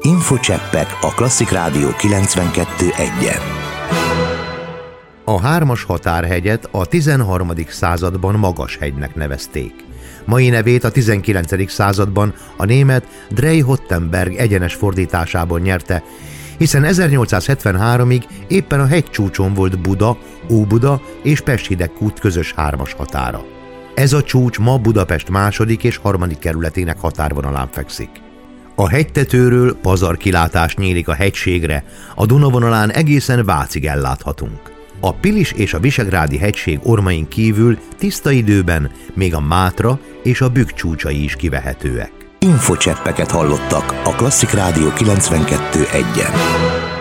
Infocseppek a Klasszik Rádió 92.1-en. A hármas határhegyet a 13. században Magashegynek nevezték. Mai nevét a 19. században a német Drei-Hottenberg egyenes fordításában nyerte, hiszen 1873-ig éppen a hegycsúcson volt Buda, Óbuda és Pest-Hidegkút közös hármas határa. Ez a csúcs ma Budapest második és harmadik kerületének határvonalán fekszik. A hegytetőről pazarkilátás nyílik a hegységre, a Dunavonalán egészen Vácig elláthatunk. A Pilis és a Visegrádi hegység ormain kívül tiszta időben még a Mátra és a Bükk csúcsai is kivehetőek. Infocseppeket hallottak a Klasszik Rádió 92.1-en.